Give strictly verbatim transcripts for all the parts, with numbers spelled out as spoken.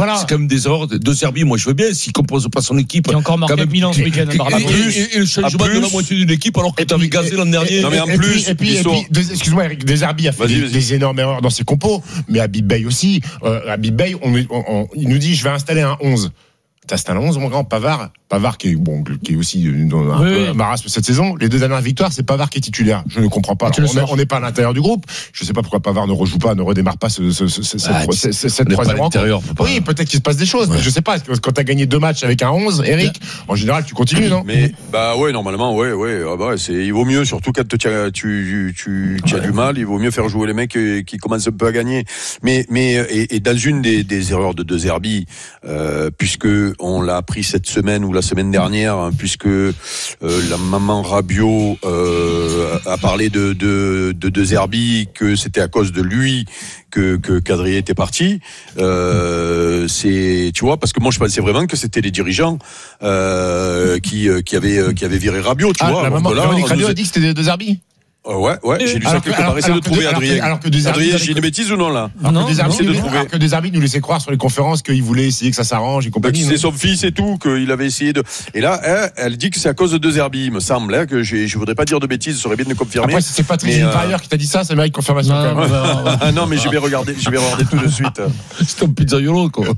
voilà. c'est quand même des erreurs de Zerbi. Moi, je veux bien s'il compose pas son équipe. Il a encore marqué Milan ce week-end. Et, et, et, et le changement de la moitié d'une équipe alors que tu avais gazé l'an dernier. Non mais en plus, et puis, et puis, et puis excuse-moi Eric, De Zerbi a fait des, des énormes erreurs dans ses compos, mais Habib Beye aussi. Euh, Habib Beye, on, on, on, il nous dit je vais installer un onze. T'as installé un onze, mon grand. Pavard, Pavard qui est bon, qui est aussi dans un oui, peu oui. marasme cette saison. Les deux dernières victoires, c'est Pavard qui est titulaire. Je ne comprends pas. Alors, on n'est pas à l'intérieur du groupe. Je ne sais pas pourquoi Pavard ne rejoue pas, ne redémarre pas ce, ce, ce, ah, cette, cette, cette troisième rencontre. Oui, peut-être qu'il se passe des choses. Ouais. Mais je sais pas. Quand t'as gagné deux matchs avec un onze, Eric, en général, tu continues, non? Mais bah ouais, normalement, ouais, ouais. Ah bah, c'est, il vaut mieux, surtout quand tu as, tu, tu, tu as ouais. du mal, il vaut mieux faire jouer les mecs qui commencent un peu à gagner. Mais, mais et, et dans une des, des erreurs de De Zerbi, euh, puisque on l'a appris cette semaine ou la semaine dernière, hein, puisque euh, la maman Rabiot euh, a parlé de de de, de Zerbi, que c'était à cause de lui que que Kadri était parti. Euh, c'est, tu vois, parce que moi je pensais vraiment que c'était les dirigeants euh, qui qui avaient qui avaient viré Rabiot, tu ah, vois. La maman Rabiot a dit que c'était de Zerbi. Euh, ouais, ouais, j'ai lu ça quelque part. Essayez de trouver Adrien. Alors que des Adrien, j'ai une bêtise ou non, là? Alors non, que des arbitres, de alors que des arbitres nous laissaient croire sur les conférences qu'il voulait essayer que ça s'arrange et compagnie. C'est son fils et tout, qu'il avait essayé de, et là, elle, elle dit que c'est à cause de De Zerbi, il me semble, hein, que j'ai, je voudrais pas dire de bêtises, ça serait bien de confirmer. Après, c'est Patrick Gilles euh... qui t'a dit ça, ça mérite confirmation non, quand même. bah, bah, non, mais je vais regarder, je vais regarder tout de suite. C'est un pizzaiolo, quoi.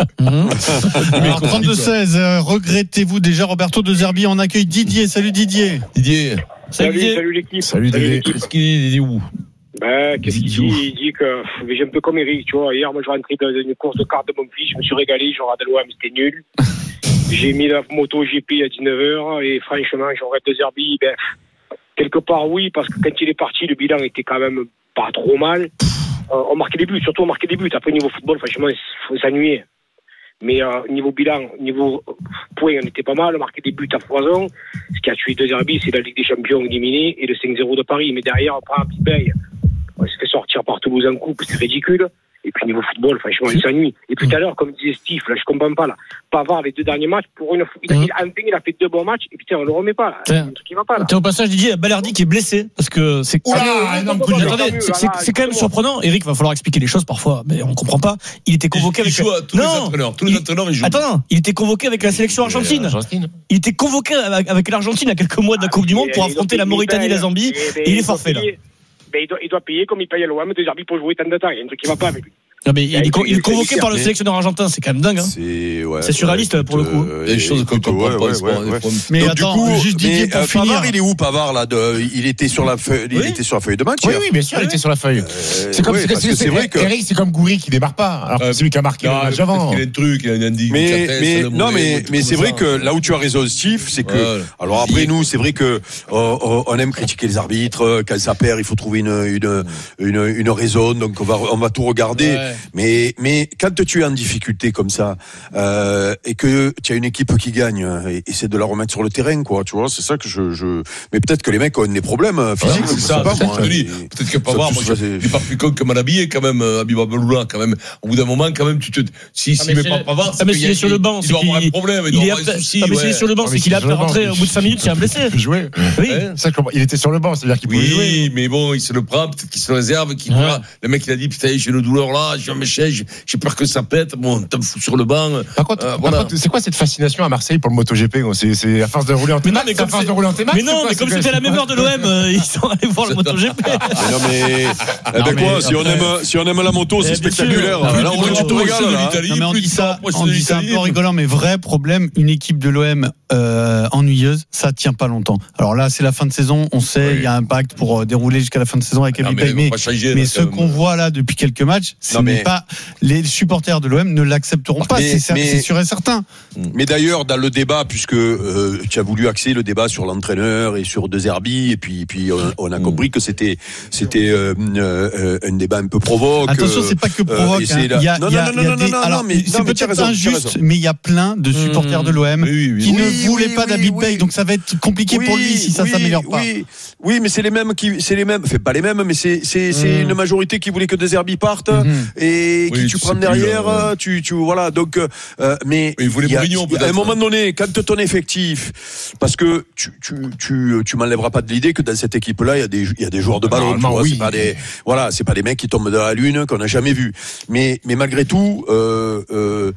Alors, trente-deux seize, euh, regrettez-vous déjà Roberto De Zerbi? On accueille Didier. Salut Didier. Didier. Salut, salut, salut l'équipe. Salut, salut l'équipe. Qu'est-ce qu'il dit où? Ben, qu'est-ce qu'il dit? Il dit que j'ai un peu comme Eric, tu vois. Hier, moi, je rentrais dans une course de cartes de mon fils, je me suis régalé, j'ai regardé l'O M, c'était nul. J'ai mis la moto G P à dix-neuf heures et franchement, j'aurais De Zerbi, ben, quelque part, oui, parce que quand il est parti, le bilan était quand même pas trop mal. Euh, on marquait des buts, surtout on marquait des buts. Après, niveau football, franchement, il faut s'ennuyer. Mais euh, niveau bilan, niveau points, on était pas mal, on marquait des buts à foison. Ce qui a tué De Zerbi, c'est la Ligue des Champions éliminée et le cinq zéro de Paris. Mais derrière, on prend un petit bail. On se fait sortir par Toulouse en coupe, c'est ridicule. Et puis niveau football, franchement, il s'ennuie. Et puis tout à l'heure, comme disait Steve, là, je comprends pas, là. Pavard, les deux derniers matchs, pour une fois, il a, mmh. enfin, il a fait deux bons matchs, et putain, on le remet pas, là. C'est un truc qui va pas, là. Tiens, au passage, Didier, il y a Balerdi qui est blessé, parce que c'est, Oula, ah, non, attendez, attendez, c'est, c'est, c'est quand même surprenant. Eric, va falloir expliquer les choses parfois, mais on comprend pas. Il était convoqué il avec, joue à tous non, les entraîneurs, tous les il... entraîneurs, ils jouent. Attends, il était convoqué avec la sélection argentine. Argentine. Il était convoqué avec, avec l'Argentine à quelques mois de la Coupe du Monde pour affronter la Mauritanie et la Zambie, et il est forfait, là. Mais il doit, il doit payer comme il paye à l'O M De Zerbi pour jouer tant de temps. Il y a un truc qui va pas avec lui. Non mais il est, il est convoqué par le sélectionneur argentin, c'est quand même dingue. Hein. C'est, ouais, c'est surréaliste ouais, pour le coup. Il y a des choses qu'on comprend pas. Ouais, ouais, ouais. Mais donc, attends, du coup, juste Didier mais, pour euh, finir. Pavard, il est où Pavard là de, il était sur la feuille, il oui. était sur la feuille de match. Oui, oui, bien sûr, il était sur la feuille. Euh, c'est comme ouais, c'est, parce c'est, que c'est, c'est vrai que Eric, c'est comme Goury qui démarre pas. Alors que c'est lui qui a marqué le match avant. Il a un truc, il a un indice. Mais mais non mais mais c'est vrai que là où tu as raison, Steve, c'est que alors après nous, c'est vrai que on aime critiquer les arbitres quand ça perd, il faut trouver une une une une raison, donc on va on va tout regarder. Mais mais quand tu es en difficulté comme ça euh, et que tu as une équipe qui gagne, et, et c'est de la remettre sur le terrain, quoi. Tu vois, c'est ça que je, je... mais peut-être que les mecs ont des problèmes physiques. Ouais, c'est ça. Pas, moi, et... Peut-être que Pavard, moi, je suis pas plus con que mal habillé quand même. Habib Abdeloula, quand même. Au bout d'un moment, quand même, tu te. Si s'il met pas Pavard, c'est qu'il est sur le banc. Il doit avoir un problème. Il doit avoir un souci. Mais s'il est sur le banc, c'est qu'il a rentré au bout de cinq minutes, il a blessé. Il jouait. Oui. Il était sur le banc, c'est-à-dire qu'il pouvait jouer. Oui, mais bon, il se le prend, peut-être qu'il se réserve, qu'il le mec il a dit putain, j'ai une douleur là, j'ai un méchant, j'ai peur que ça pète. Bon, t'as me fous sur le banc. Par contre, euh, voilà. Par contre, c'est quoi cette fascination à Marseille pour le MotoGP? C'est, c'est à force de rouler en T-Max. Mais, mais, de rouler en T-Max, mais non, mais comme c'était la même heure de l'O M, euh, ils sont allés voir le MotoGP. Mais non, mais, eh ben quoi, si on aime, si on aime la moto, c'est spectaculaire. Là, on tu te régales, là. Non, mais on dit ça, on dit ça un peu rigolant, mais vrai problème, une équipe de l'O M, euh, ennuyeuse, ça tient pas longtemps. Alors là, c'est la fin de saison, on sait, il y a un pacte pour dérouler jusqu'à la fin de saison avec Habib Beye, mais, mais ce qu'on voit là depuis quelques matchs, ce n'est pas, les supporters de l'O M ne l'accepteront pas, c'est, c'est sûr et certain. Mais d'ailleurs, dans le débat, puisque euh, tu as voulu axer le débat sur l'entraîneur et sur De Zerbi, et puis, puis on, on a compris que c'était, c'était euh, euh, un débat un peu provoque. Attention, c'est pas que provoque. Euh, hein. Il y a, non, il y a, non, non, il y a non, des, non, alors, non, mais c'est non, mais peut-être raison, injuste, mais il y a plein de supporters mmh. de l'O M oui, oui, qui oui, ne oui, voulaient oui, pas oui, d'Habib Beye, oui. donc ça va être compliqué oui, pour lui si ça oui, s'améliore pas. Oui, oui, mais c'est les mêmes qui, c'est les mêmes, fait pas les mêmes, mais c'est, c'est, mmh. c'est une majorité qui voulait que De Zerbi parte mmh. et qui oui, tu prends derrière, plus, euh, tu, tu, voilà, donc, euh, mais il voulait Mourinho, à un moment donné, quand ton effectif, parce que tu, tu, tu, tu m'enlèveras pas de l'idée que dans cette équipe-là, il y a des, il y a des joueurs de ballon, tu vois, oui. c'est pas des, voilà, c'est pas des mecs qui tombent de la lune qu'on n'a jamais vu, mais, mais malgré tout, euh, euh,